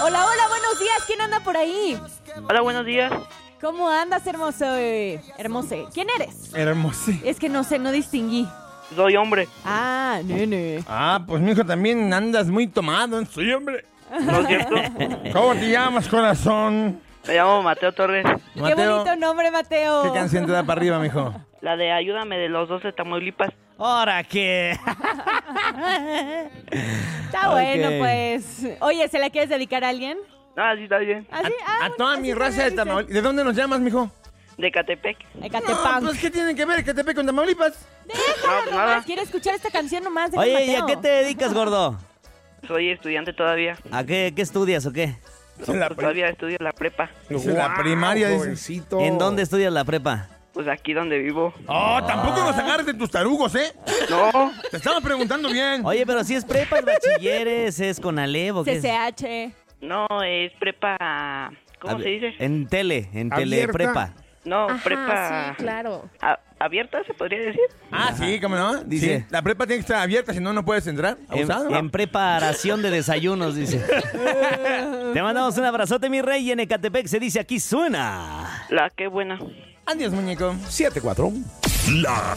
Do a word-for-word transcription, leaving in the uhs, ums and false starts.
Hola, hola, buenos días. ¿Quién anda por ahí? Hola, buenos días. ¿Cómo andas, hermoso? eh? Hermoso. ¿Quién eres? Hermoso. Es que no sé, no distinguí. Soy hombre. Ah, nene. Ah, pues mijo, también andas muy tomado. Soy hombre. ¿No es cierto? ¿Cómo te llamas, corazón? Me llamo Mateo Torres. Qué Mateo, bonito nombre, Mateo. ¿qué canción te da para arriba, mijo? La de Ayúdame de los doce Tamaulipas. ¿Ahora qué? Está bueno, Ok. pues. Oye, ¿se la quieres dedicar a alguien? Ah, sí, está bien. ¿Así? A, Ah, a toda así mi se raza me de dice. Tamaulipas. ¿De dónde nos llamas, mijo? De Catepec. Ecatepec. No, pues, ¿qué tiene que ver Ecatepec con Tamaulipas? Déjalo No, nada. nomás. Quiero escuchar esta canción nomás. deja Oye, ¿y Mateo. a qué te dedicas, gordo? Soy estudiante todavía. ¿A qué, qué estudias o qué? En la, Pues todavía estudio en la prepa. en la primaria, dice. ¿En dónde estudias la prepa? Pues aquí donde vivo. Oh, tampoco nos agarres de tus tarugos, ¿eh? No, Te estaba preguntando bien. Oye, pero si es prepa, es bachilleres, es Conalep o qué C es? C H. no, es prepa... ¿Cómo A- se dice? En tele, en Abierta. teleprepa. No, Ajá, prepa... sí, claro. a- ¿Abierta se podría decir? Ah, sí, ¿cómo no? Dice- Sí, la prepa tiene que estar abierta, si no, no puedes entrar. En, Abusado. en preparación de desayunos, dice. Te mandamos un abrazote, mi rey, y en Ecatepec se dice aquí suena. La qué buena. Adiós, muñeco. siete cuatro. La